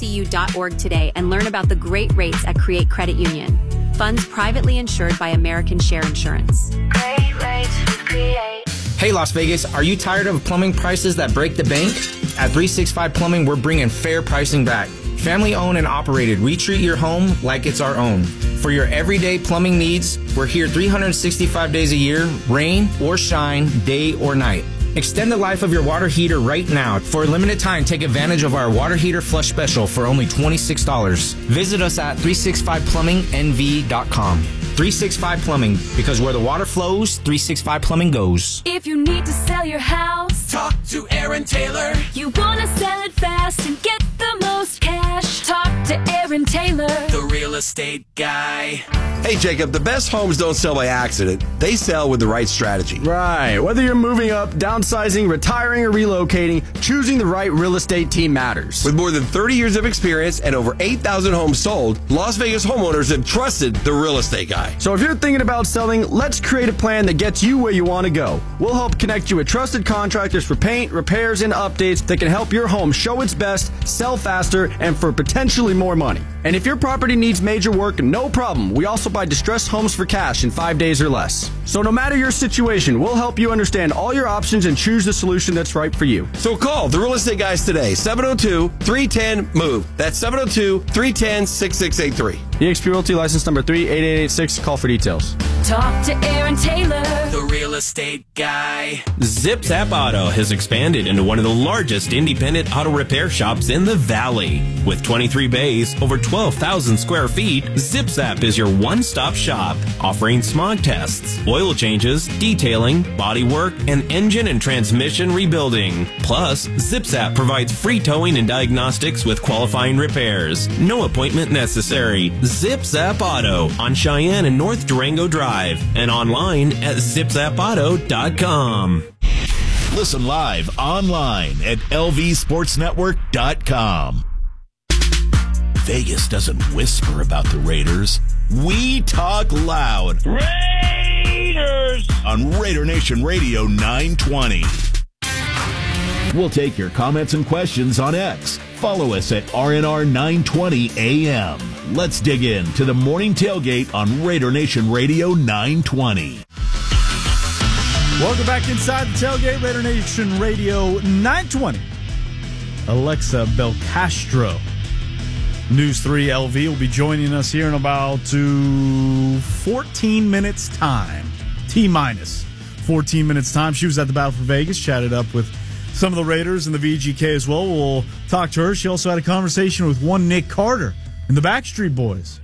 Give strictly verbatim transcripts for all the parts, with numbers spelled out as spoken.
c u dot org today and learn about the great rates at Create Credit Union. Funds privately insured by American Share Insurance. Great rates with Create. Hey Las Vegas, are you tired of plumbing prices that break the bank? At three sixty-five Plumbing, we're bringing fair pricing back. Family owned and operated, we treat your home like it's our own. For your everyday plumbing needs, we're here three hundred sixty-five days a year, rain or shine, day or night. Extend the life of your water heater right now. For a limited time, take advantage of our water heater flush special for only twenty-six dollars. Visit us at three sixty-five plumbing n v dot com. three sixty-five Plumbing, because where the water flows, three sixty-five Plumbing goes. If you need to sell your house, talk to Aaron Taylor. You want to sell it fast and get the most cash, talk to Aaron Taylor, the real estate guy. Hey, Jacob, the best homes don't sell by accident. They sell with the right strategy. Right. Whether you're moving up, downsizing, retiring, or relocating, choosing the right real estate team matters. With more than thirty years of experience and over eight thousand homes sold, Las Vegas homeowners have trusted the real estate guy. So if you're thinking about selling, let's create a plan that gets you where you want to go. We'll help connect you with trusted contractors for paint, repairs, and updates that can help your home show its best, sell faster, and for potentially more money. And if your property needs major work, no problem. We also buy distressed homes for cash in five days or less. So no matter your situation, we'll help you understand all your options and choose the solution that's right for you. So call the real estate guys today, seven oh two, three one zero, M O V E. That's seven oh two, three one zero, six six eight three. E X P Realty license number three eight eight eight six. Call for details. talk to Aaron Taylor, the real estate guy. Zip Zap Auto has expanded into one of the largest independent auto repair shops in the Valley. With twenty-three bays, over twelve thousand square feet, Zip Zap is your one-stop shop, offering smog tests, oil changes, detailing, bodywork, and engine and transmission rebuilding. Plus, Zip Zap provides free towing and diagnostics with qualifying repairs. No appointment necessary. Zip Zap Auto on Cheyenne and North Durango Drive and online at zip zap auto dot com. Listen live online at L V sports network dot com. Vegas doesn't whisper about the Raiders. We talk loud. Raiders! On Raider Nation Radio nine twenty. We'll take your comments and questions on X. Follow us at R N R nine twenty A M. Let's dig in to the morning tailgate on Raider Nation Radio nine twenty. Welcome back inside the tailgate, Raider Nation Radio nine twenty. Alexa Belcastro, News three L V, will be joining us here in about to fourteen minutes time. T-minus fourteen minutes time. She was at the Battle for Vegas, chatted up with some of the Raiders and the V G K as well. We'll talk to her. She also had a conversation with one Nick Carter and the Backstreet Boys.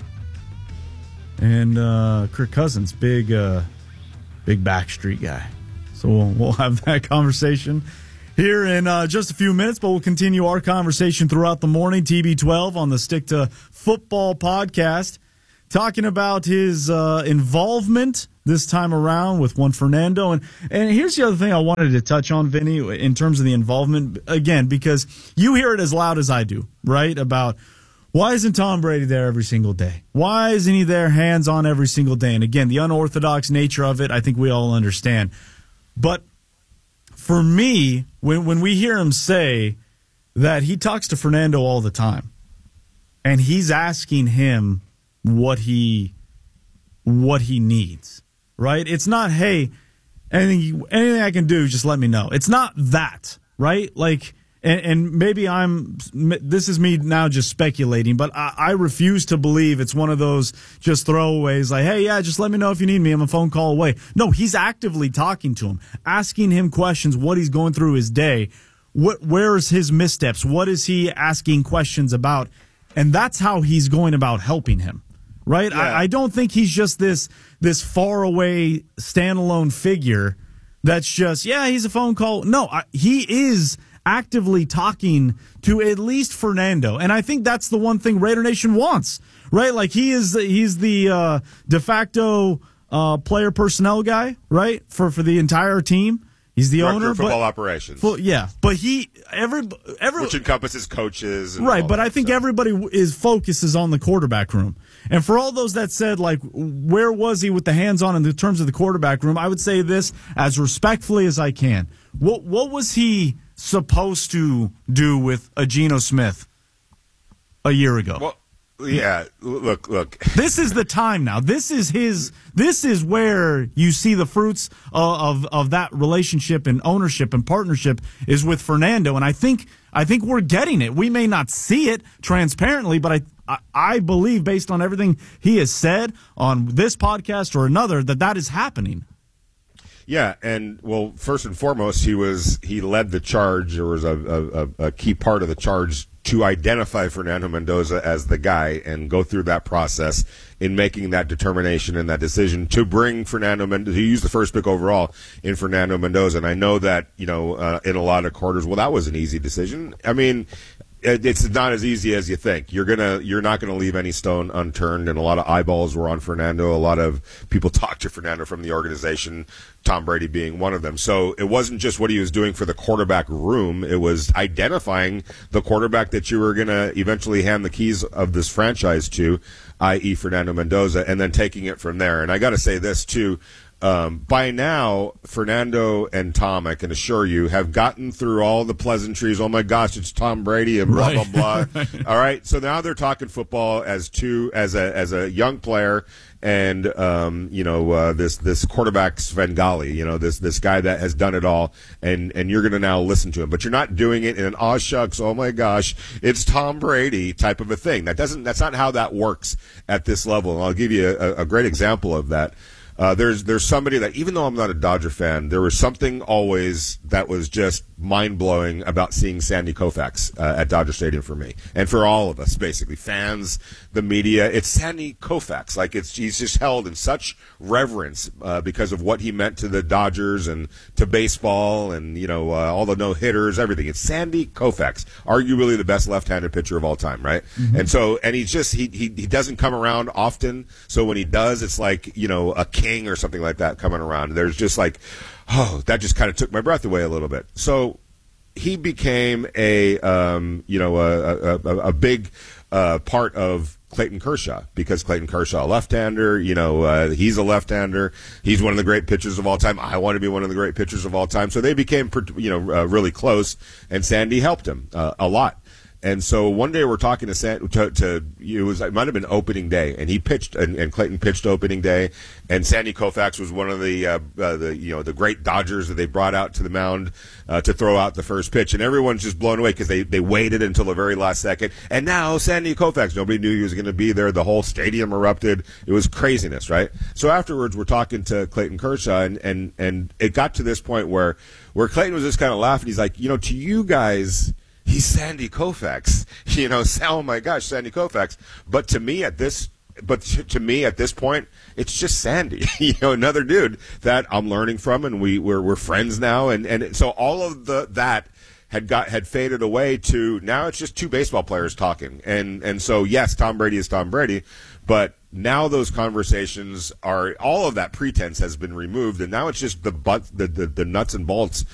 And uh, Kirk Cousins, big, uh, big Backstreet guy. So we'll, we'll have that conversation here in uh, just a few minutes, but we'll continue our conversation throughout the morning. T B twelve on the Stick to Football podcast, talking about his uh, involvement this time around with Juan Fernando. And, and here's the other thing I wanted to touch on, Vinny, in terms of the involvement, again, because you hear it as loud as I do, right, about why isn't Tom Brady there every single day? Why isn't he there hands-on every single day? And again, the unorthodox nature of it, I think we all understand. But for me, when when we hear him say that he talks to Fernando all the time, and he's asking him what he what he needs, right? It's not, hey, anything anything I can do, just let me know. It's not that, right? Like, and, and maybe I'm this is me now just speculating, but I, I refuse to believe it's one of those just throwaways like, hey, yeah, just let me know if you need me. I'm a phone call away. No, he's actively talking to him, asking him questions, what he's going through his day, what where is his missteps, what is he asking questions about, and that's how he's going about helping him. Right? Yeah. I, I don't think he's just this this far away standalone figure that's just, yeah, he's a phone call. No, I, he is actively talking to at least Fernando. And I think that's the one thing Raider Nation wants, right? Like he is he's the uh, de facto uh, player personnel guy, right? For for the entire team. He's the Director owner of football but, operations. Well, yeah, but he every every which encompasses coaches, and right? all But that I think stuff. everybody is focuses on the quarterback room. And for all those that said, like, where was he with the hands-on in the terms of the quarterback room? I would say this as respectfully as I can. What what was he supposed to do with a Geno Smith? a year ago. Well, yeah, look, look. This is the time now. This is his. This is where you see the fruits of, of of that relationship and ownership and partnership is with Fernando. And I think I think we're getting it. We may not see it transparently, but I I, I believe, based on everything he has said on this podcast or another, that that is happening. Yeah, and well, first and foremost, he was he led the charge. There was a, a, a key part of the charge to identify Fernando Mendoza as the guy and go through that process in making that determination and that decision to bring Fernando Mendoza, to use the first pick overall in Fernando Mendoza. And I know that, you know, uh, in a lot of quarters, well, that was an easy decision. I mean, it's not as easy as you think. You're gonna, you're not gonna leave any stone unturned, and a lot of eyeballs were on Fernando. A lot of people talked to Fernando from the organization, Tom Brady being one of them. So it wasn't just what he was doing for the quarterback room. It was identifying the quarterback that you were gonna eventually hand the keys of this franchise to, that is. Fernando Mendoza, and then taking it from there. And I got to say this too. Um, by now, Fernando and Tom, I can assure you, have gotten through all the pleasantries. Oh my gosh, it's Tom Brady and blah right. blah blah. All right, so now they're talking football as two as a as a young player, and um, you know uh, this this quarterback Svengali, you know this this guy that has done it all, and and you're going to now listen to him, but you're not doing it in an aw shucks, oh my gosh, it's Tom Brady type of a thing. That doesn't that's not how that works at this level. And I'll give you a, a great example of that. Uh, there's there's somebody that, even though I'm not a Dodger fan, there was something always that was just mind-blowing about seeing Sandy Koufax uh, at Dodger Stadium for me. And for all of us, basically, fans, the media. It's Sandy Koufax. Like, it's he's just held in such reverence uh, because of what he meant to the Dodgers and to baseball and, you know, uh, all the no-hitters, everything. It's Sandy Koufax, arguably the best left-handed pitcher of all time, right? Mm-hmm. And so, and he's just, he, he, he doesn't come around often. So when he does, it's like, you know, a king or something like that coming around. There's just like, oh, that just kind of took my breath away a little bit. So he became a, um, you know, a, a, a big uh, part of Clayton Kershaw, because Clayton Kershaw, a left-hander, you know, uh, he's a left-hander. He's one of the great pitchers of all time. I want to be one of the great pitchers of all time. So they became, you know, uh, really close, and Sandy helped him uh, a lot. And so one day we're talking to, San, to, to it was it might have been opening day, and he pitched, and, and Clayton pitched opening day, and Sandy Koufax was one of the uh, uh, the you know the great Dodgers that they brought out to the mound uh, to throw out the first pitch, and everyone's just blown away because they they waited until the very last second, and now Sandy Koufax, nobody knew he was going to be there. The whole stadium erupted. It was craziness, right? So afterwards we're talking to Clayton Kershaw, and and and it got to this point where where Clayton was just kind of laughing. He's like, you know, to you guys, he's Sandy Koufax, you know. Oh my gosh, Sandy Koufax. But to me at this, but to, to me at this point, it's just Sandy, you know, another dude that I'm learning from, and we we're we're friends now, and and so all of the that had got had faded away to now it's just two baseball players talking, and and so yes, Tom Brady is Tom Brady, but now those conversations are, all of that pretense has been removed, and now it's just the butt, the, the, the nuts and bolts